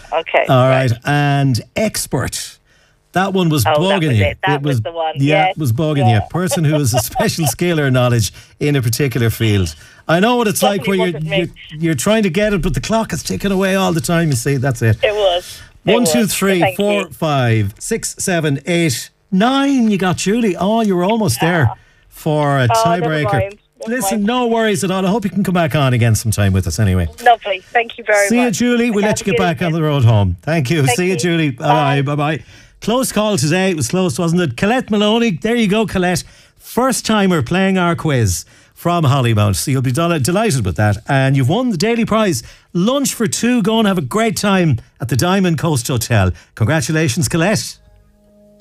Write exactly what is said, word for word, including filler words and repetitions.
Okay. All right. right. And expert. That one was oh, bugging that was you. It, that it was, was the one. Yeah, yes. it was bugging yeah. you. Person who has a special skill or knowledge in a particular field. I know what it's Definitely like where you're, you're you're trying to get it, but the clock is ticking away all the time. You see, that's it. It was. It One, was. two, three, Thank four, you. five, six, seven, eight, nine. You got Julie. Oh, you were almost there for a oh, tiebreaker. Never mind. Never Listen, mind. no worries at all. I hope you can come back on again sometime with us anyway. Lovely. Thank you very See much. you, Julie. We'll let you get back evening. on the road home. Thank you. Thank See you, you. Julie. Bye. Bye. Bye. Close call today. It was close, wasn't it? Colette Maloney. There you go, Colette. First timer playing our quiz from Hollymount. So you'll be del- delighted with that. And you've won the daily prize. Lunch for two. Go and have a great time at the Diamond Coast Hotel. Congratulations, Colette.